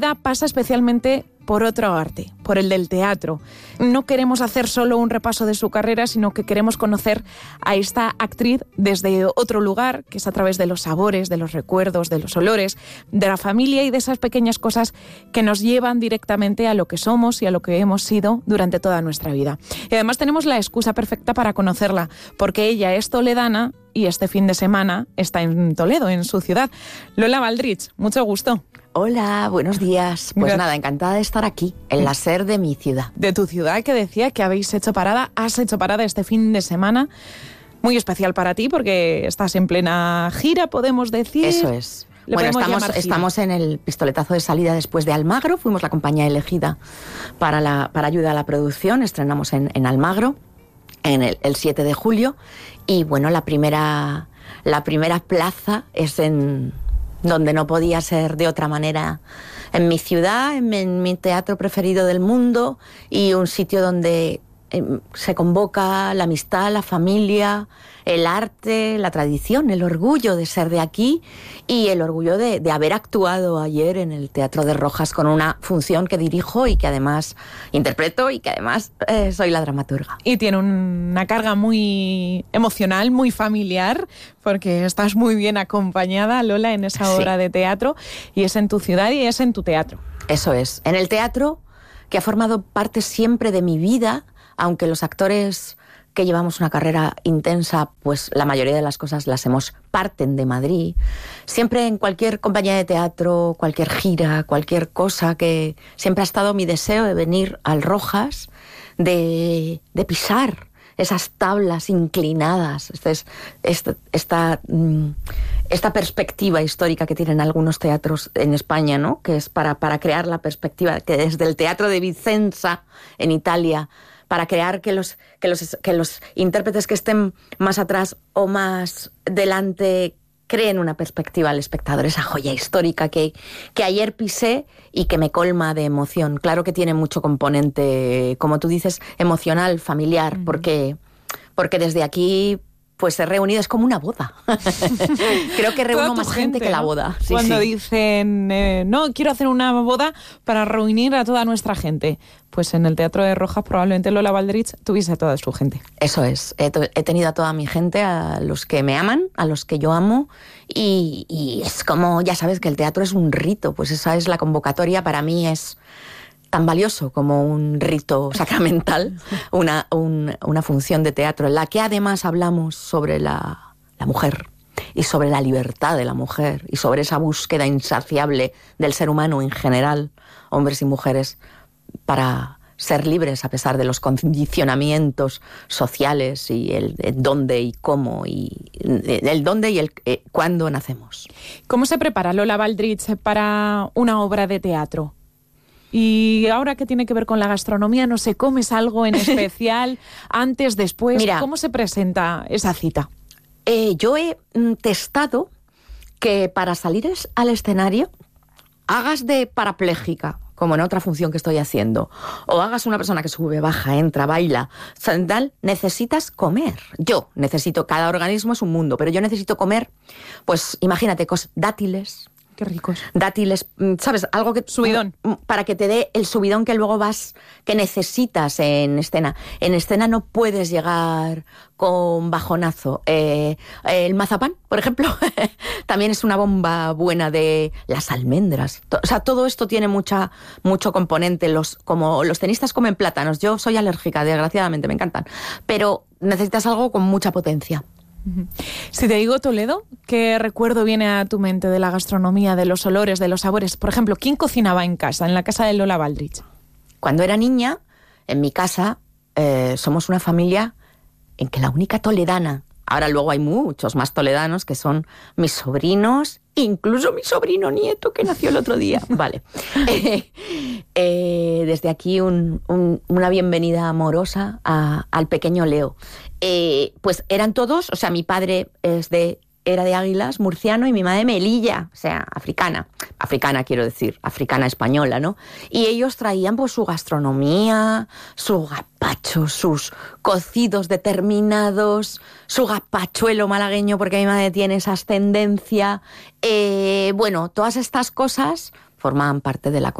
Pasa especialmente por otro arte, por el del teatro. No queremos hacer solo un repaso de su carrera, sino que queremos conocer a esta actriz desde otro lugar, que es a través de los sabores, de los recuerdos, de los olores, de la familia y de esas pequeñas cosas que nos llevan directamente a lo que somos y a lo que hemos sido durante toda nuestra vida. Y además tenemos la excusa perfecta para conocerla, porque ella es toledana y este fin de semana está en Toledo, en su ciudad. Lola Baldrich, mucho gusto. Hola, buenos días. Pues nada, encantada de estar aquí, en la SER de mi ciudad. De tu ciudad, que decía que habéis hecho parada, has hecho parada este fin de semana, muy especial para ti, porque estás en plena gira, podemos decir. Eso es. Bueno, estamos en el pistoletazo de salida después de Almagro, fuimos la compañía elegida para ayuda a la producción, estrenamos en Almagro el 7 de julio, y bueno, la primera plaza es en donde no podía ser de otra manera, en mi ciudad, en mi teatro preferido del mundo, y un sitio donde se convoca la amistad, la familia, el arte, la tradición, el orgullo de ser de aquí y el orgullo de haber actuado ayer en el Teatro de Rojas con una función que dirijo y que además interpreto y que además soy la dramaturga. Y tiene una carga muy emocional, muy familiar, porque estás muy bien acompañada, Lola, en esa obra de teatro, y es en tu ciudad y es en tu teatro. Eso es, en el teatro que ha formado parte siempre de mi vida, aunque los actores que llevamos una carrera intensa, pues la mayoría de las cosas parten de Madrid. Siempre en cualquier compañía de teatro, cualquier gira, cualquier cosa, que siempre ha estado mi deseo de venir al Rojas, de pisar esas tablas inclinadas, esta perspectiva histórica que tienen algunos teatros en España, ¿no? Que es para crear la perspectiva, que desde el Teatro de Vicenza en Italia, para crear que los intérpretes que estén más atrás o más delante creen una perspectiva al espectador, esa joya histórica que ayer pisé y que me colma de emoción. Claro que tiene mucho componente, como tú dices, emocional, familiar, porque desde aquí pues he reunido, es como una boda. Creo que reúno más gente que la boda. Sí, cuando dicen, no, quiero hacer una boda para reunir a toda nuestra gente. Pues en el Teatro de Rojas probablemente Lola Baldrich tuviese a toda su gente. Eso es. He tenido a toda mi gente, a los que me aman, a los que yo amo. Y es como, ya sabes que el teatro es un rito. Pues esa es la convocatoria. Para mí es tan valioso como un rito sacramental, una función de teatro en la que además hablamos sobre la mujer y sobre la libertad de la mujer y sobre esa búsqueda insaciable del ser humano en general, hombres y mujeres, para ser libres a pesar de los condicionamientos sociales y el dónde y cómo, y el dónde y el cuándo nacemos. ¿Cómo se prepara Lola Baldrich para una obra de teatro? Y ahora que tiene que ver con la gastronomía, no sé, ¿comes algo en especial antes, después? Mira, ¿cómo se presenta esa cita? Yo he testado que para salir al escenario hagas de parapléjica, como en otra función que estoy haciendo, o hagas una persona que sube, baja, entra, baila, tal, necesitas comer. Yo necesito, cada organismo es un mundo, pero yo necesito comer, pues imagínate, dátiles. Qué ricos. Dátiles, ¿sabes? Algo que... Subidón. Para que te dé el subidón que luego que necesitas en escena. En escena no puedes llegar con bajonazo. El mazapán, por ejemplo, también es una bomba buena, de las almendras. O sea, todo esto tiene mucho componente. Como los tenistas comen plátanos. Yo soy alérgica, desgraciadamente, me encantan. Pero necesitas algo con mucha potencia. Si te digo Toledo, ¿qué recuerdo viene a tu mente de la gastronomía, de los olores, de los sabores? Por ejemplo, ¿quién cocinaba en casa, en la casa de Lola Baldrich? Cuando era niña, en mi casa, somos una familia en que la única toledana, ahora luego hay muchos más toledanos, que son mis sobrinos, incluso mi sobrino nieto que nació el otro día. Vale. Desde aquí una bienvenida amorosa al pequeño Leo. Pues eran todos, o sea, mi padre era de Águilas, murciano, y mi madre Melilla, o sea, africana quiero decir, africana española, ¿no? Y ellos traían pues su gastronomía, su gazpacho, sus cocidos determinados, su gazpachuelo malagueño, porque mi madre tiene esa ascendencia. Bueno, todas estas cosas formaban parte de la